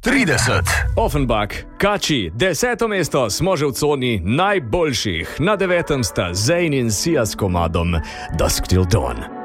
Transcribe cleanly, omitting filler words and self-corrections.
30. Offenbach, Kači, 10. mesto smo že v coni najboljših. Na 9. sta Zayn in Sia s komadom Dusk Till Dawn.